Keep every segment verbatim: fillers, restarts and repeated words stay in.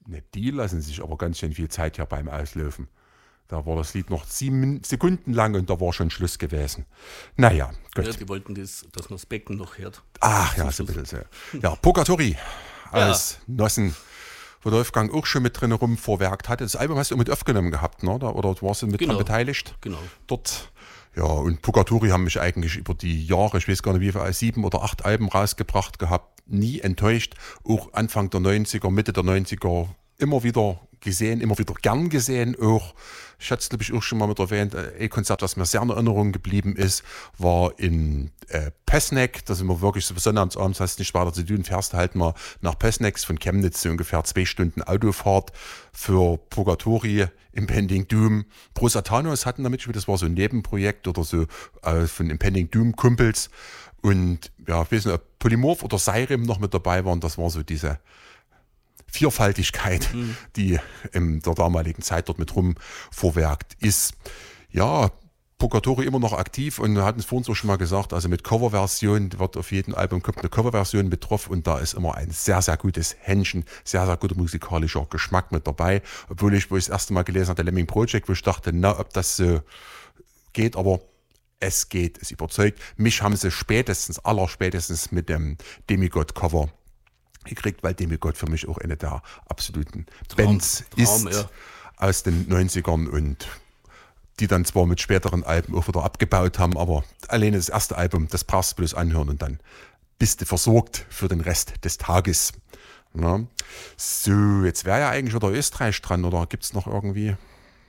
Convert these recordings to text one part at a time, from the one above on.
Ne, die lassen sich aber ganz schön viel Zeit hier beim Auslaufen. Da war das Lied noch sieben Sekunden lang und da war schon Schluss gewesen. Naja, gut. Ja, die wollten, das, dass man das Becken noch hört. Ach ja, so ein bisschen so. Ja, Purgatory aus ja. Nossen, wo der Wolfgang auch schon mit drin rumvorwerkt hatte. Das Album hast du mit aufgenommen gehabt, ne? Oder warst du mit genau. dran beteiligt? Genau. Dort. Ja, und Purgatory haben mich eigentlich über die Jahre, ich weiß gar nicht wie viel, sieben oder acht Alben rausgebracht gehabt, nie enttäuscht. Auch Anfang der neunziger, Mitte der neunziger immer wieder gesehen, immer wieder gern gesehen. Auch, ich hatte es glaube ich auch schon mal mit erwähnt, ein Konzert, das mir sehr in Erinnerung geblieben ist, war in äh, Pößneck. Da sind wir wirklich so sonnabends, hast nicht weiter zu tun, fährst halt mal nach Pößneck von Chemnitz, so ungefähr zwei Stunden Autofahrt für Purgatory, Impending Doom. Pro Satanos hatten damit gespielt, das war so ein Nebenprojekt oder so äh, von Impending Doom Kumpels. Und ja, ich weiß nicht, ob Polymorph oder Seirim noch mit dabei waren, das war so diese Vierfaltigkeit, mhm. die in der damaligen Zeit dort mit rum vorwerkt ist. Ja, Purgatory immer noch aktiv und wir hatten es vorhin so schon mal gesagt, also mit Coverversion wird auf jedem Album kommt eine Coverversion mit drauf und da ist immer ein sehr, sehr gutes Händchen, sehr, sehr guter musikalischer Geschmack mit dabei. Obwohl ich, wo ich das erste Mal gelesen hatte, Lemming Project, wo ich dachte, na, ob das so geht, aber es geht, es überzeugt. Mich haben sie spätestens, allerspätestens mit dem Demigod-Cover gekriegt, weil Demigod für mich auch eine der absoluten Traum, Bands Traum, ist ja. aus den neunzigern und die dann zwar mit späteren Alben auch wieder abgebaut haben, aber alleine das erste Album, das brauchst du bloß anhören und dann bist du versorgt für den Rest des Tages. Na? So, jetzt wäre ja eigentlich wieder Österreich dran, oder gibt es noch irgendwie?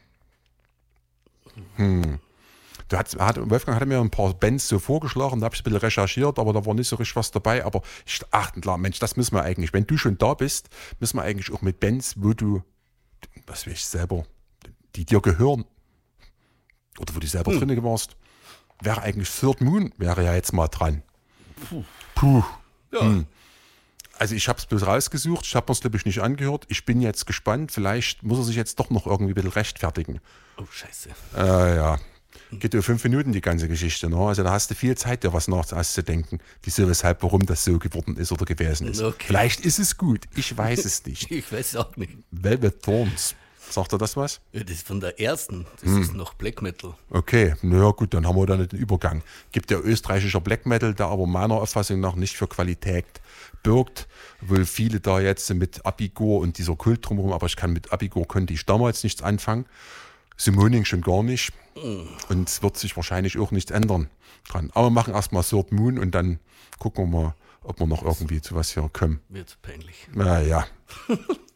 Hm. Du hat, hat, Wolfgang hatte mir ein paar Bands so vorgeschlagen, da habe ich ein bisschen recherchiert, aber da war nicht so richtig was dabei. Aber ich dachte, klar, Mensch, das müssen wir eigentlich, wenn du schon da bist, müssen wir eigentlich auch mit Bands, wo du, was weiß ich selber, die dir gehören, oder wo du selber hm. drin warst, wäre eigentlich Third Moon, wäre ja jetzt mal dran. Puh. Puh. Ja. Hm. Also ich habe es bloß rausgesucht, ich habe mir es glaube ich nicht angehört. Ich bin jetzt gespannt, vielleicht muss er sich jetzt doch noch irgendwie ein bisschen rechtfertigen. Oh, scheiße. Äh, ja. Geht nur fünf Minuten die ganze Geschichte. Ne? Also da hast du viel Zeit, dir was nachzudenken, wieso, weshalb, warum das so geworden ist oder gewesen ist. Okay. Vielleicht ist es gut, ich weiß es nicht. Ich weiß es auch nicht. Velvet Thorns, sagt er das was? Ja, das ist von der ersten, das hm. ist noch Black Metal. Okay, naja gut, dann haben wir dann den Übergang. Gibt ja österreichischer Black Metal, der aber meiner Auffassung nach nicht für Qualität birgt, weil viele da jetzt mit Abigor und dieser Kult drumherum, aber ich kann mit Abigor, konnte ich damals nichts anfangen. Simoning schon gar nicht. Und es wird sich wahrscheinlich auch nichts ändern dran. Aber wir machen erstmal Third Moon und dann gucken wir mal, ob wir noch irgendwie zu was hier kommen. Wird peinlich. Naja.